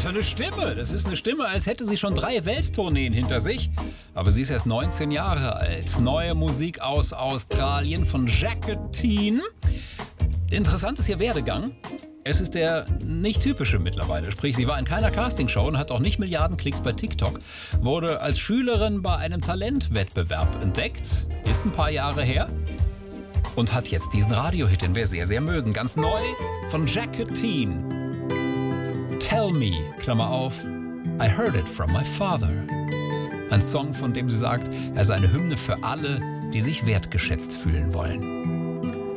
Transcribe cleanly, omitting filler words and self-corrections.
für eine Stimme? Das ist eine Stimme, als hätte sie schon 3 Welttourneen hinter sich. Aber sie ist erst 19 Jahre alt. Neue Musik aus Australien von Jacqueline. Interessant ist ihr Werdegang. Es ist der nicht typische mittlerweile. Sprich, sie war in keiner Castingshow und hat auch nicht Milliarden Klicks bei TikTok. Wurde als Schülerin bei einem Talentwettbewerb entdeckt. Ist ein paar Jahre her. Und hat jetzt diesen Radiohit, den wir sehr, sehr mögen. Ganz neu von Jacqueline. Tell Me, Klammer auf, I heard it from my father. Ein Song, von dem sie sagt, er sei eine Hymne für alle, die sich wertgeschätzt fühlen wollen.